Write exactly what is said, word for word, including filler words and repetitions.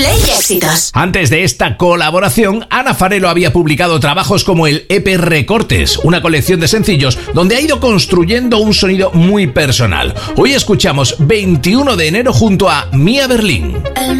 Play Éxitos. Antes de esta colaboración, Ana Farelo había publicado trabajos como el E P Recortes, una colección de sencillos donde ha ido construyendo un sonido muy personal. Hoy escuchamos veintiuno de enero junto a Mía Berlín. El